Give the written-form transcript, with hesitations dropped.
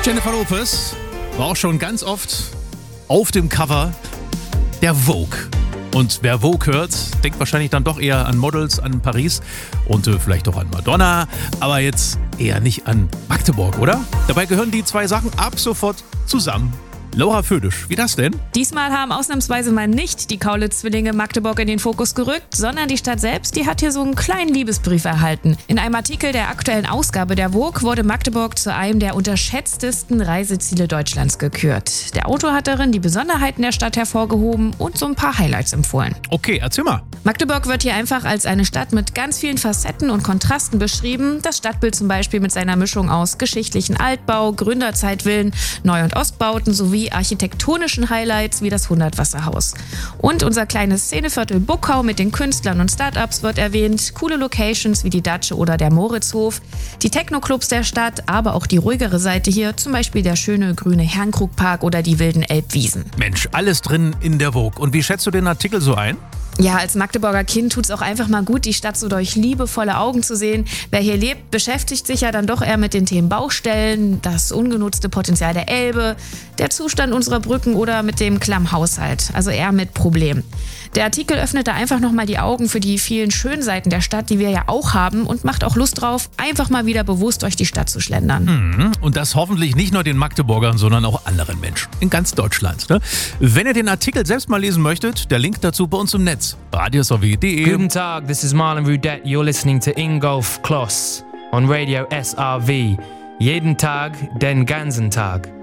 Jennifer Lopez war auch schon ganz oft auf dem Cover der Vogue. Und wer Vogue hört, denkt wahrscheinlich dann doch eher an Models, an Paris und vielleicht auch an Madonna, aber jetzt eher nicht an Magdeburg, oder? Dabei gehören die zwei Sachen ab sofort zusammen. Laura Födisch, wie das denn? Diesmal haben ausnahmsweise mal nicht die Kaulitz-Zwillinge Magdeburg in den Fokus gerückt, sondern die Stadt selbst, die hat hier so einen kleinen Liebesbrief erhalten. In einem Artikel der aktuellen Ausgabe der Vogue wurde Magdeburg zu einem der unterschätztesten Reiseziele Deutschlands gekürt. Der Autor hat darin die Besonderheiten der Stadt hervorgehoben und so ein paar Highlights empfohlen. Okay, erzähl mal. Magdeburg wird hier einfach als eine Stadt mit ganz vielen Facetten und Kontrasten beschrieben. Das Stadtbild zum Beispiel mit seiner Mischung aus geschichtlichen Altbau, Gründerzeitvillen, Neu- und Ostbauten sowie architektonischen Highlights wie das 100-Wasserhaus. Und unser kleines Szeneviertel Buckau mit den Künstlern und Startups wird erwähnt, coole Locations wie die Datsche oder der Moritzhof, die Techno-Clubs der Stadt, aber auch die ruhigere Seite hier, zum Beispiel der schöne grüne Herrenkrugpark oder die wilden Elbwiesen. Mensch, alles drin in der Vogue. Und wie schätzt du den Artikel so ein? Ja, als Magdeburger Kind tut's auch einfach mal gut, die Stadt so durch liebevolle Augen zu sehen. Wer hier lebt, beschäftigt sich ja dann doch eher mit den Themen Baustellen, das ungenutzte Potenzial der Elbe, der Zustand unserer Brücken oder mit dem klammen Haushalt, also eher mit Problemen. Der Artikel öffnet da einfach nochmal die Augen für die vielen schönen Seiten der Stadt, die wir ja auch haben und macht auch Lust drauf, einfach mal wieder bewusst durch die Stadt zu schlendern. Und das hoffentlich nicht nur den Magdeburgern, sondern auch anderen Menschen in ganz Deutschland. Ne? Wenn ihr den Artikel selbst mal lesen möchtet, der Link dazu bei uns im Netz. radiosrv.de. Guten Tag, this is Marlon Rudette. You're listening to Ingolf Kloss on Radio SRV. Jeden Tag, den ganzen Tag.